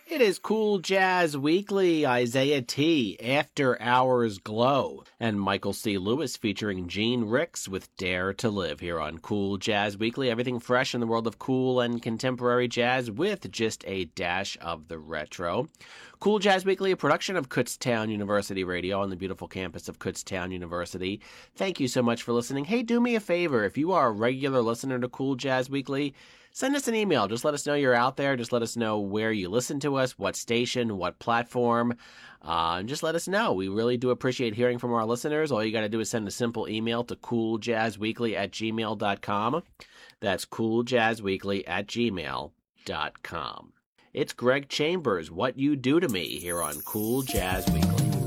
It is Cool Jazz Weekly, Isaiah T., After Hours Glow, and Michael C. Lewis featuring Gene Ricks with Dare to Live here on Cool Jazz Weekly. Everything fresh in the world of cool and contemporary jazz with just a dash of the retro. Cool Jazz Weekly, a production of Kutztown University Radio on the beautiful campus of Kutztown University. Thank you so much for listening. Hey, do me a favor. If you are a regular listener to Cool Jazz Weekly, send us an email. Just let us know you're out there. Just let us know where you listen to us, what station, what platform. And just let us know. We really do appreciate hearing from our listeners. All you got to do is send a simple email to cooljazzweekly@gmail.com. That's cooljazzweekly@gmail.com. It's Greg Chambers, What You Do to Me, here on Cool Jazz Weekly.